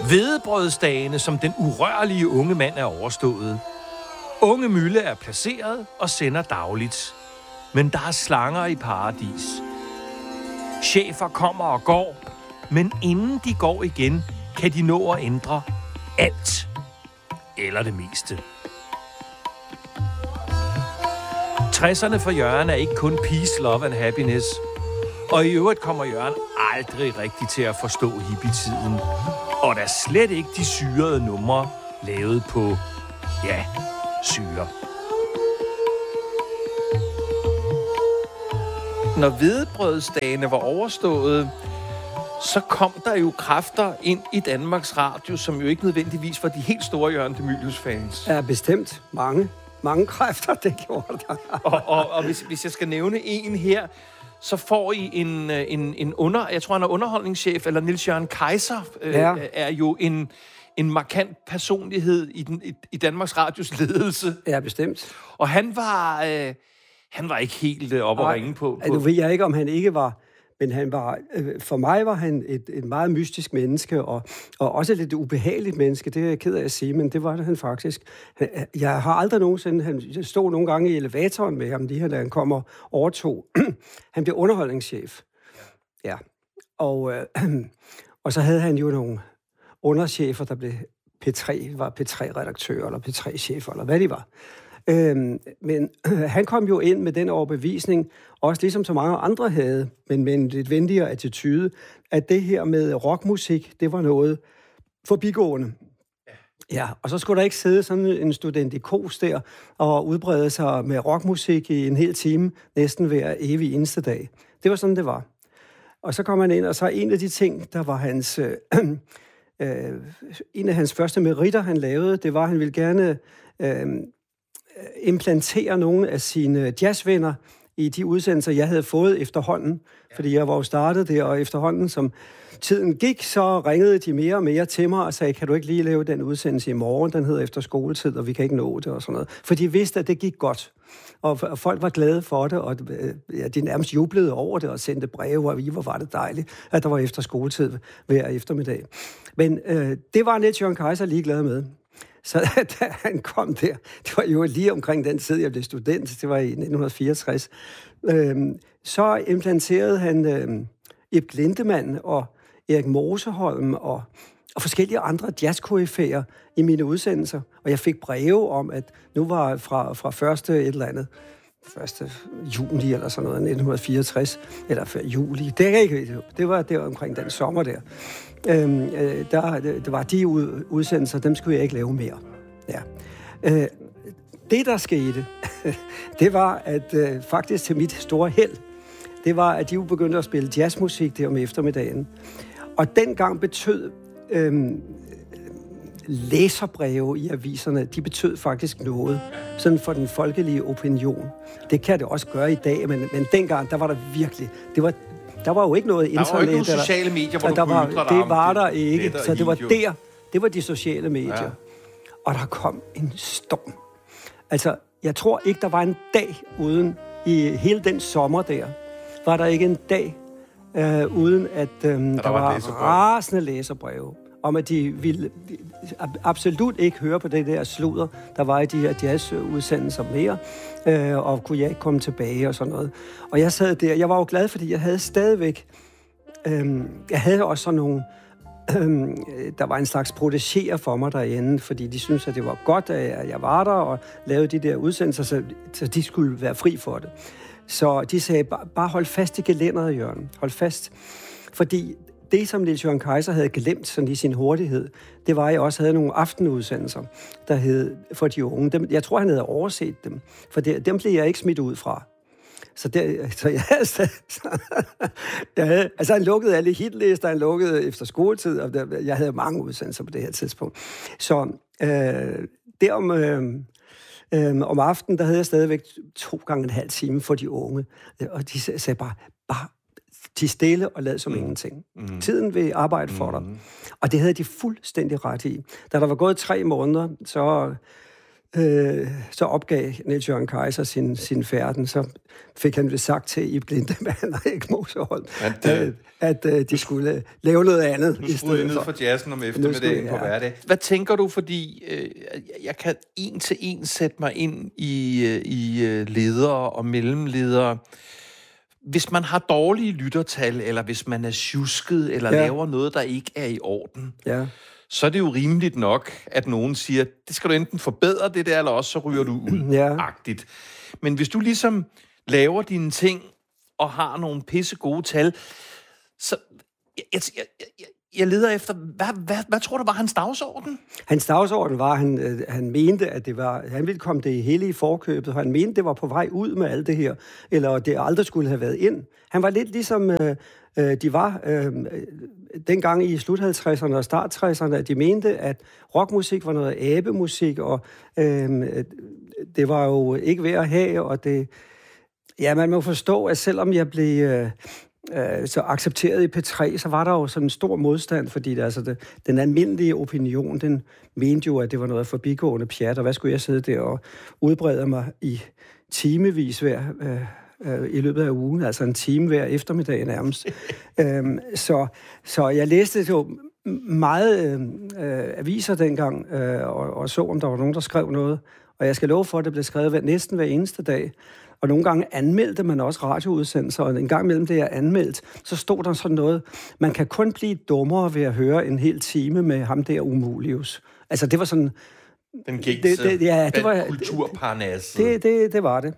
Hvedebrødsdagene som den urørlige unge mand er overstået. Unge Mølle er placeret og sender dagligt. Men der er slanger i paradis. Chefer kommer og går, men inden de går igen, kan de nå at ændre alt. Eller det meste. 60'erne for Jørgen er ikke kun peace, love and happiness. Og i øvrigt kommer Jørgen aldrig rigtigt til at forstå hippietiden. Og der slet ikke de syrede numre lavet på, ja, syre. Når hvedebrødsdagene var overstået, så kom der jo kræfter ind i Danmarks Radio, som jo ikke nødvendigvis var de helt store Jørgen De Mylius-fans. Ja, bestemt. Mange kræfter, det gjorde der. og hvis jeg skal nævne en her, så får I jeg tror han er underholdningschef, eller Niels Jørgen Kaiser er jo en markant personlighed i Danmarks Radios ledelse. Ja, bestemt. Og han var ikke helt op at ringe på. Nu ved jeg ikke, om han ikke var, men han var, for mig var han et meget mystisk menneske, og også et lidt ubehageligt menneske, det er jeg ked af at sige, men det var det han faktisk. Jeg har aldrig nogensinde, han stod nogle gange i elevatoren med ham, da han kom og overtog. Han blev underholdningschef. Ja. Og så havde han jo nogle underchefer, der blev var P3-redaktører, eller P3-chefer, eller hvad de var. Men han kom jo ind med den overbevisning, også ligesom så mange andre havde, men med en lidt venligere attitude, at det her med rockmusik, det var noget forbigående. Ja, og så skulle der ikke sidde sådan en student i kos der og udbrede sig med rockmusik i en hel time, næsten hver evig eneste dag. Det var sådan, det var. Og så kom han ind, og så en af de ting, der var hans... en af hans første meritter, han lavede, det var, at han ville gerne implantere nogle af sine jazzvenner i de udsendelser, jeg havde fået efterhånden. Fordi jeg var jo startet der, og efterhånden, som tiden gik, så ringede de mere og mere til mig og sagde, kan du ikke lige lave den udsendelse i morgen? Den hedder Efter skoletid, og vi kan ikke nå det og sådan noget. For de vidste, at det gik godt. Og folk var glade for det, og de nærmest jublede over det og sendte breve, og hvor var det dejligt, at der var efter skoletid hver eftermiddag. Men det var Niels Jørgen Kaiser ligeglad med. Så da han kom der, det var jo lige omkring den tid, jeg blev student, det var i 1964, så implanterede han Ib Glindemann og Erik Moseholm og forskellige andre jazzkoryfæer i mine udsendelser. Og jeg fik breve om, at nu var fra 1. juni eller sådan noget, 1964, eller før juli. Det var der omkring den sommer der. Det var de udsendelser, dem skulle jeg ikke lave mere. Ja. Det, der skete, det var, at faktisk til mit store held, det var, at de jo begyndte at spille jazzmusik der om eftermiddagen. Og dengang betød læserbreve i aviserne, de betød faktisk noget sådan for den folkelige opinion. Det kan det også gøre i dag, men dengang, der var der virkelig... Der var jo ikke noget internet. Der var ikke nogen sociale medier, hvor du kunne ytre dig. Det var der ikke. Så det var de sociale medier. Ja. Og der kom en storm. Altså, jeg tror ikke, der var en dag uden i hele den sommer der. Var der ikke en dag uden, at der var rasende læserbreve. Om at de ville absolut ikke høre på det der sludder, der var i de her jazzudsendelser mere, og kunne jeg ikke komme tilbage og sådan noget. Og jeg sad der, jeg var jo glad, fordi jeg havde stadigvæk, jeg havde også sådan nogle, der var en slags protégéer for mig derinde, fordi de syntes, at det var godt, at jeg var der og lavede de der udsendelser, så de skulle være fri for det. Så de sagde, bare hold fast i gelænderet, Jørgen. Hold fast. Fordi det, som Niels Jørgen Kaiser havde glemt sådan i sin hurtighed, det var, at jeg også havde nogle aftenudsendelser, der hed for de unge. Jeg tror, han havde overset dem, for dem blev jeg ikke smidt ud fra. Så altså han lukkede alle hitlister, han lukkede efter skoletid, og jeg havde mange udsendelser på det her tidspunkt. Så om aftenen, der havde jeg stadigvæk 2,5 timer for de unge, og de sagde bare de stille og lad som ingenting. Tiden vil arbejde for dig. Og det havde de fuldstændig ret i. Da der var gået 3 måneder, så så opgav Niels Jørgen Kaiser sin færden, så fik han det sagt til Ib Glindemann og Erik Moserholm, at de skulle lave noget andet. Nu skulle jeg ned for jazzen om eftermiddagen på hverdag. Hvad tænker du, fordi jeg kan en til en sætte mig ind i ledere og mellemledere. Hvis man har dårlige lyttertal, eller hvis man er sjusket, eller laver noget, der ikke er i orden, så er det jo rimeligt nok, at nogen siger, det skal du enten forbedre det der, eller også så ryger du ud-agtigt. Men hvis du ligesom laver dine ting, og har nogle pisse gode tal, så jeg leder efter, hvad tror du var hans dagsorden? Hans dagsorden var, han mente, at det var, han ville komme det hele i forkøbet, og han mente, det var på vej ud med alt det her, eller det aldrig skulle have været ind. Han var lidt ligesom de var dengang i slut 50'erne og start 60'erne, at de mente, at rockmusik var noget abemusik, og det var jo ikke værd at have, og det... Ja, man må forstå, at selvom jeg blev så accepteret i P3, så var der jo sådan en stor modstand, fordi den almindelige opinion, den mente jo, at det var noget forbigående pjat, og hvad skulle jeg sidde der og udbrede mig i timevis i løbet af ugen, altså en time hver eftermiddag nærmest. Så jeg læste jo meget aviser dengang, og så, om der var nogen, der skrev noget, og jeg skal love for, at det blev skrevet næsten hver eneste dag. Og nogle gange anmeldte man også radioudsendelser, og en gang imellem det er anmeldt, så stod der sådan noget, man kan kun blive dummere ved at høre en hel time med ham der Umulius. Altså det var sådan... Den gængse det var kulturparnasset. Det var det.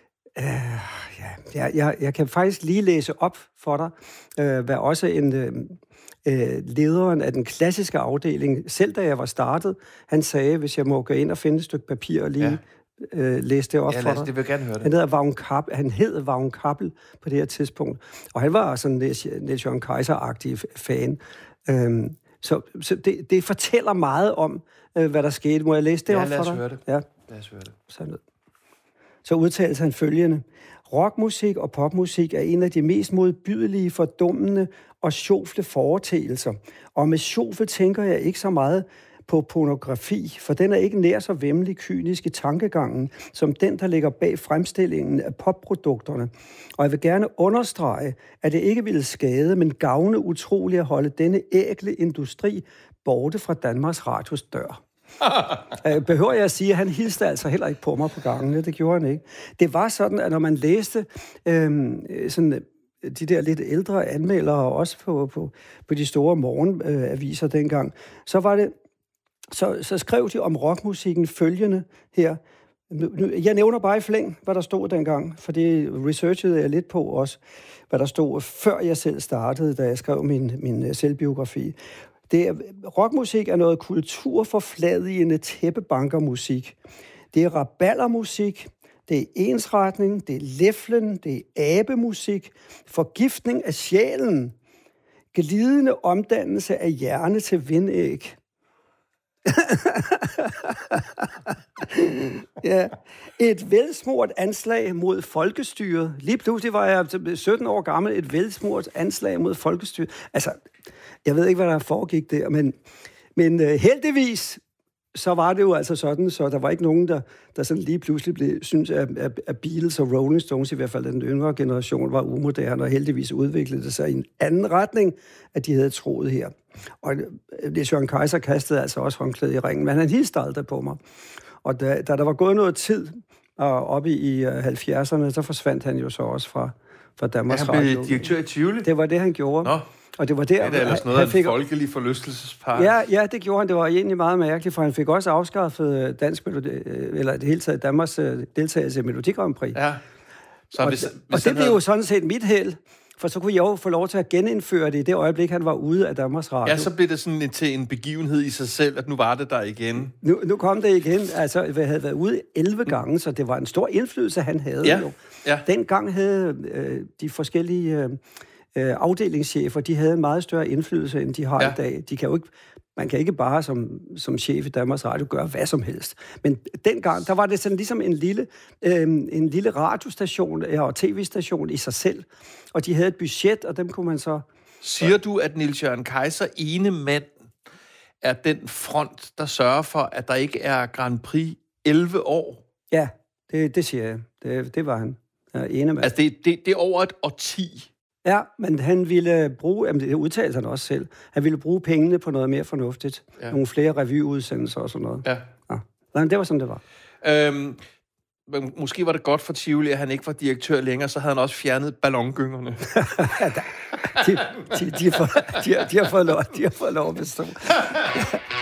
Jeg kan faktisk lige læse op for dig, hvad også lederen af den klassiske afdeling, selv da jeg var startet, han sagde, hvis jeg må gå ind og finde et stykke papir og lige læse det op for dig. Det vil jeg gerne høre det. Han hed Vagn Kappel på det her tidspunkt, og han var sådan Niels Jørgen Kaiser-agtig fan. Så det fortæller meget om, hvad der skete. Må jeg læse det op for dig? Ja, lad os høre det. Ja, lad os høre det. Så udtalte han følgende: rockmusik og popmusik er en af de mest modbydelige, fordummende og sjofle foreteelser. Og med sjofle tænker jeg ikke så meget på pornografi, for den er ikke nær så væmmelig kynisk i tankegangen, som den, der ligger bag fremstillingen af popprodukterne. Og jeg vil gerne understrege, at det ikke ville skade, men gavne utroligt at holde denne ækle industri borte fra Danmarks Radios dør. Behøver jeg at sige, at han hilste altså heller ikke på mig på gangene. Det gjorde han ikke. Det var sådan, at når man læste sådan de der lidt ældre anmeldere, også på de store morgenaviser dengang, så var det så skrev de om rockmusikken følgende her. Jeg nævner bare i flæng, hvad der stod dengang, for det researchede jeg lidt på også, hvad der stod, før jeg selv startede, da jeg skrev min selvbiografi. Rockmusik er noget kulturforfladigende tæppebankermusik. Det er rabaldermusik, det er ensretning, det er læflen, det er abemusik, forgiftning af sjælen, glidende omdannelse af hjerne til vindæg. Ja. Et velsmurt anslag mod folkestyret. Lige pludselig var jeg 17 år gammel. Et velsmurt anslag mod folkestyret. Altså, jeg ved ikke, hvad der foregik der, men heldigvis så var det jo altså sådan, så der var ikke nogen, der sådan lige pludselig synes, at Beatles og Rolling Stones, i hvert fald den yngre generation, var umoderne, og heldigvis udviklede det sig i en anden retning, at de havde troet her. Og Niels Jørgen Kaiser kastede altså også håndklædet i ringen, men han hilste aldrig på mig. Og da der var gået noget tid, og oppe i 70'erne, så forsvandt han jo så også fra Danmarks Radio. Han blev direktør i Tivoli? Det var det, han gjorde. Nå. Og det var der, det er ellers noget af en folkelig forlystelsespark. Ja, det gjorde han. Det var egentlig meget mærkeligt, for han fik også afskaffet dansk melodi, eller det hele taget Danmarks deltagelse i Melodi Grand Prix. Ja. Så hvis det blev jo sådan set mit held, for så kunne jeg jo få lov til at genindføre det i det øjeblik, han var ude af Danmarks Radio. Ja, så blev det sådan til en begivenhed i sig selv, at nu var det der igen. Nu kom det igen. Altså, jeg havde været ude 11 gange, så det var en stor indflydelse, han havde jo. Ja. Dengang havde de forskellige afdelingschefer, de havde en meget større indflydelse, end de har i dag. Man kan ikke bare som chef i Danmarks Radio gøre hvad som helst. Men dengang, der var det sådan ligesom en lille radiostation og tv-station i sig selv. Og de havde et budget, og dem kunne man så... Siger du, at Niels Jørgen Kaiser ene mand er den front, der sørger for, at der ikke er Grand Prix 11 år. Ja, det siger jeg. Det var han. Ja, enemand. Altså, det er over et årti. Ja, men han ville bruge, jamen det udtalte han også selv, han ville bruge pengene på noget mere fornuftigt. Ja. Nogle flere revyudsendelser og sådan noget. Ja. Men det var sådan, det var. Måske var det godt for Tivoli, at han ikke var direktør længere, så havde han også fjernet ballongyngerne. de har fået lov at bestå.